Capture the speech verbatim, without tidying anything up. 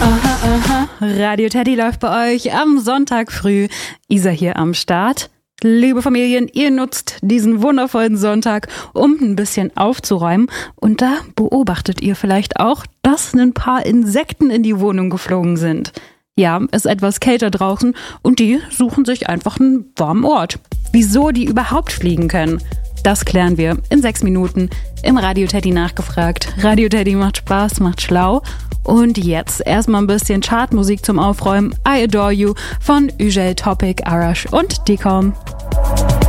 Aha, aha. Radio Teddy läuft bei euch am Sonntag früh. Isa hier am Start. Liebe Familien, ihr nutzt diesen wundervollen Sonntag, um ein bisschen aufzuräumen. Und da beobachtet ihr vielleicht auch, dass ein paar Insekten in die Wohnung geflogen sind. Ja, es ist etwas kälter draußen und die suchen sich einfach einen warmen Ort. Wieso die überhaupt fliegen können? Das klären wir in sechs Minuten im Radio Teddy nachgefragt. Radio Teddy macht Spaß, macht schlau. Und jetzt erstmal ein bisschen Chartmusik zum Aufräumen. I Adore You von Ujel, Topic, Arash und Dekom.